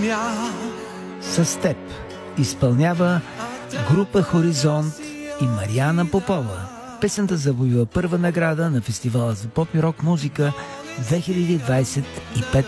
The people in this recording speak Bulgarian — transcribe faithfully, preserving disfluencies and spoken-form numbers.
С теб изпълнява група Хоризонт и Мариана Попова. Песента завоюва първа награда на фестивала за поп и рок музика две хиляди двадесет и пета